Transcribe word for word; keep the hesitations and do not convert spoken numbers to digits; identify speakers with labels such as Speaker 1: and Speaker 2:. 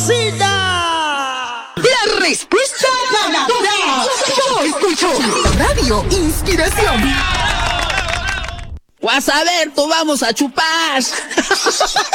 Speaker 1: cocina.
Speaker 2: La respuesta ganadora. Yo escucho Radio Inspiración.
Speaker 1: Vas a ver, tú vamos a chupar.